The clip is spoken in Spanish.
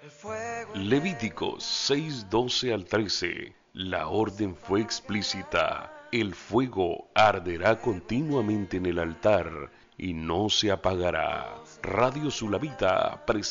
Levíticos 6:12 al 13. La orden fue explícita. El fuego arderá continuamente en el altar y no se apagará. Radio Sulavita presenta